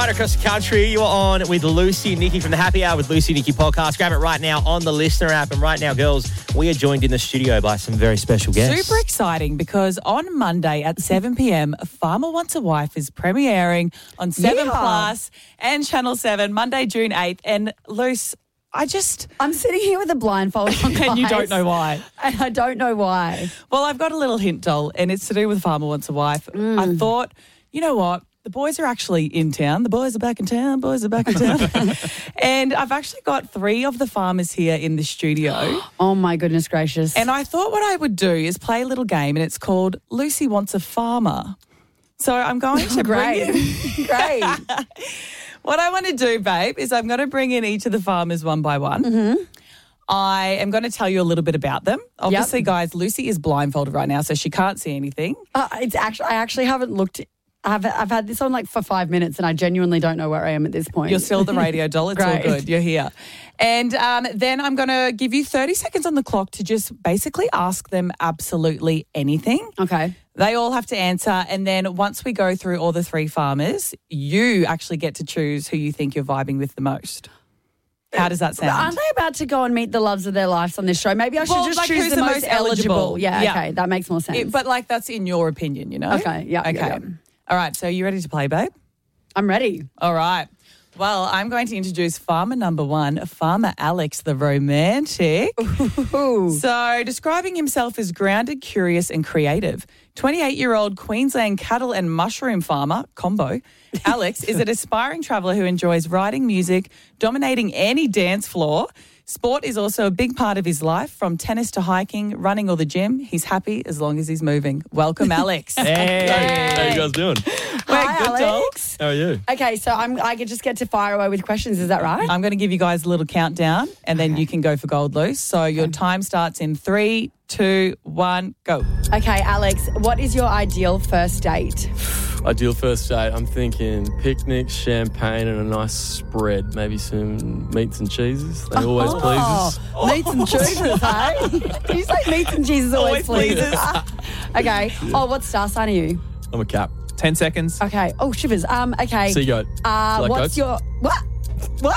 right across the country. You are on with Lucy and Nikki from the Happy Hour with Lucy and Nikki podcast. Grab it right now on the Listener app. And right now, girls, we are joined in the studio by some very special guests. Super exciting because on Monday at 7 p.m, Farmer Wants a Wife is premiering on 7 Plus and Channel 7, Monday, June 8th. And Luce, I'm sitting here with a blindfold on, guys. And you don't know why. And I don't know why. Well, I've got a little hint, doll, and it's to do with Farmer Wants a Wife. I thought, you know what? The boys are actually in town. The boys are back in town. And I've actually got 3 of the farmers here in the studio. Oh, my goodness gracious. And I thought what I would do is play a little game, and it's called Lucy Wants a Farmer. So I'm going to bring in... Great. What I want to do, babe, is I'm going to bring in each of the farmers one by one. Mm-hmm. I am going to tell you a little bit about them. Obviously, guys, Lucy is blindfolded right now, so she can't see anything. I actually haven't looked... I've had this on like for 5 minutes and I genuinely don't know where I am at this point. You're still the radio doll. It's all good. You're here. And then I'm going to give you 30 seconds on the clock to just basically ask them absolutely anything. Okay. They all have to answer. And then once we go through all the 3 farmers, you actually get to choose who you think you're vibing with the most. How does that sound? Aren't they about to go and meet the loves of their lives on this show? Maybe I should just choose the most eligible. Yeah, okay. That makes more sense. But like that's in your opinion, you know? Okay, yeah. Okay. Yeah. All right, so you ready to play, babe? I'm ready. All right. Well, I'm going to introduce farmer number 1, Farmer Alex, the romantic. Ooh. So, describing himself as grounded, curious and creative. 28-year-old Queensland cattle and mushroom farmer, combo, Alex is an aspiring traveller who enjoys writing music, dominating any dance floor. Sport is also a big part of his life, from tennis to hiking, running or the gym. He's happy as long as he's moving. Welcome, Alex. Hey. How you guys doing? Hi, good, Alex. How are you? Okay, so I could just get to fire away with questions. Is that right? I'm going to give you guys a little countdown and then you can go for gold, Loose. So your time starts in 3, 2, 1, go. Okay, Alex, what is your ideal first date? Ideal first date, I'm thinking picnic, champagne and a nice spread. Maybe some meats and cheeses. They always please us. Meats and cheeses, hey? Did you say meats and cheeses always pleases? Okay. Oh, what star sign are you? I'm a cap. 10 seconds. Okay. Oh, shivers. Okay. Sea goat. What's goats? your... What?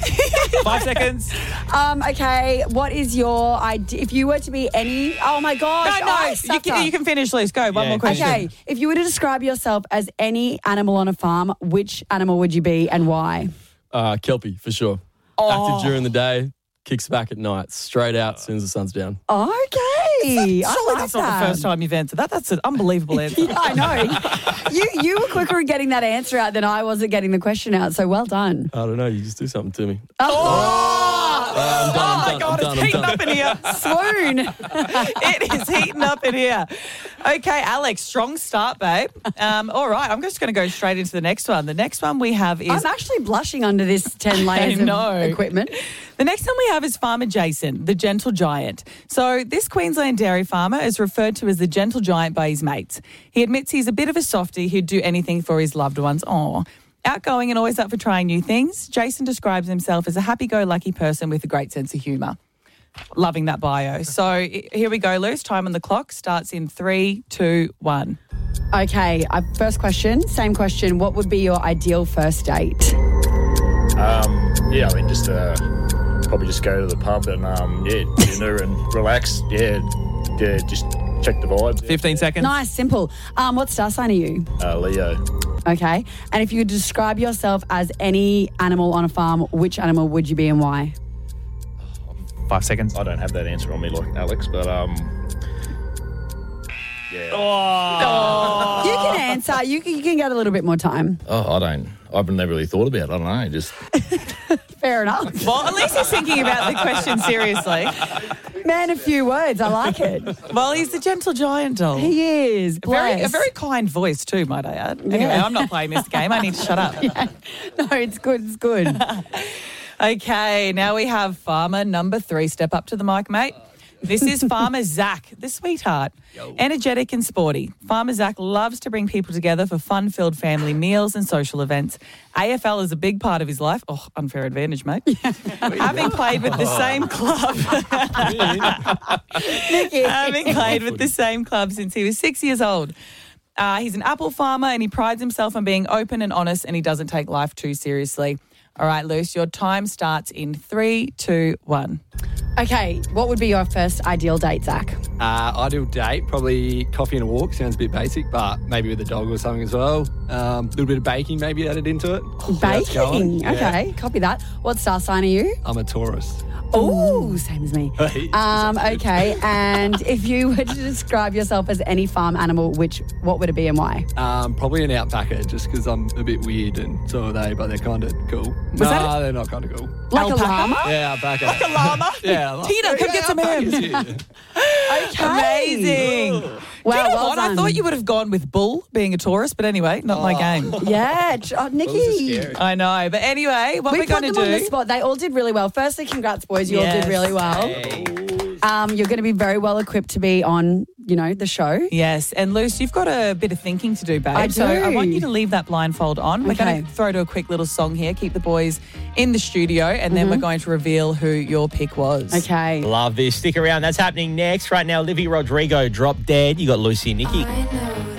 5 seconds. Okay, what is your idea? If you were to be any... Oh, my gosh. You can finish, Luce. Go, one more question. Okay, if you were to describe yourself as any animal on a farm, which animal would you be and why? Kelpie, for sure. Active during the day, kicks back at night. Straight out as soon as the sun's down. Okay. Surely that's not the first time you've answered that. That's an unbelievable answer. Yeah, I know. You were quicker at getting that answer out than I was at getting the question out, so well done. I don't know, you just do something to me. Oh my God, I'm it's heating done. up in here. Swoon. It is heating up in here. Okay, Alex, strong start, babe. All right, I'm just going to go straight into the next one. The next one we have is... I'm actually blushing under this 10 layers of equipment. The next one we have is Farmer Jason, the gentle giant. So this Queensland dairy farmer is referred to as the gentle giant by his mates. He admits he's a bit of a softie who'd do anything for his loved ones. Aw. Outgoing and always up for trying new things, Jason describes himself as a happy-go-lucky person with a great sense of humour. Loving that bio. So here we go, Luce. Time on the clock starts in 3, 2, 1. Okay, first question, same question. What would be your ideal first date? Just probably just go to the pub and dinner and relax. Just check the vibe. 15 seconds. Nice, simple. What star sign are you? Leo. Okay, and if you could describe yourself as any animal on a farm, which animal would you be and why? 5 seconds. I don't have that answer on me like Alex, but yeah. Oh. You can answer. You can get a little bit more time. Oh, I don't. I've never really thought about it. I don't know. Just fair enough. Well, at least he's thinking about the question seriously. Man, a few words. I like it. Well, he's the gentle giant doll. He is. A very kind voice too, might I add. Anyway, I'm not playing this game. I need to shut up. Yeah. No, it's good. It's good. Okay, now we have farmer number 3. Step up to the mic, mate. This is Farmer Zach, the sweetheart. Energetic and sporty. Farmer Zach loves to bring people together for fun-filled family meals and social events. AFL is a big part of his life. Oh, unfair advantage, mate. Having played with the same club. Having played with the same club since he was 6 years old. He's an apple farmer and he prides himself on being open and honest and he doesn't take life too seriously. All right, Luce, your time starts in 3, 2, 1. Okay, what would be your first ideal date, Zach? Ideal date, probably coffee and a walk. Sounds a bit basic, but maybe with a dog or something as well. A little bit of baking maybe added into it. Baking. Yeah. Okay, copy that. What star sign are you? I'm a Taurus. Oh, same as me. Okay, and if you were to describe yourself as any farm animal, what would it be and why? Probably an alpaca, just because I'm a bit weird and so are they, but they're kind of cool. They're not kind of cool. Like Alpaca? a llama? Yeah, alpaca. Like a llama? Yeah. Tina, come get some hams. Okay. Amazing. Wow, Do you know well what? I done. thought you would have gone with bull, being a Taurus, but anyway, not my game. Yeah, Nikki. scary. I know. But anyway, what We we're put going to them on the do... spot. They all did really well. Firstly, congrats, boys. You all did Yes. really well. Hey. You're going to be very well equipped to be on, the show. Yes, and Luce, you've got a bit of thinking to do, babe. I So I do. want you to leave that blindfold on. We're Okay. going to throw to a quick little song here, keep the boys in the studio, and then we're going to reveal who your pick was. Okay. Love this. Stick around. That's happening next. Right now, Olivia Rodrigo, Drop Dead. You got Lucy and Nikki. I know